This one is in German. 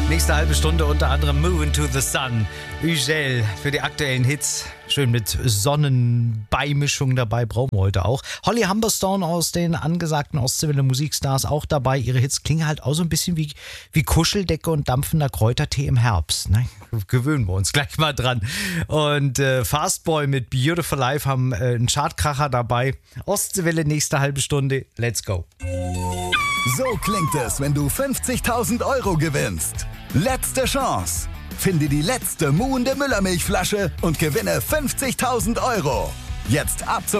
Nächste halbe Stunde unter anderem Moving to the Sun, Ugel für die aktuellen Hits. Schön mit Sonnenbeimischung dabei, brauchen wir heute auch. Holly Humberstone aus den angesagten Ostseewelle Musikstars auch dabei. Ihre Hits klingen halt auch so ein bisschen wie Kuscheldecke und dampfender Kräutertee im Herbst. Ne? Gewöhnen wir uns gleich mal dran. Und Fastboy mit Beautiful Life haben einen Chartkracher dabei. Ostseewelle nächste halbe Stunde. Let's go. So klingt es, wenn du 50.000 Euro gewinnst. Letzte Chance. Finde die letzte Muhende Müllermilchflasche und gewinne 50.000 Euro. Jetzt ab zum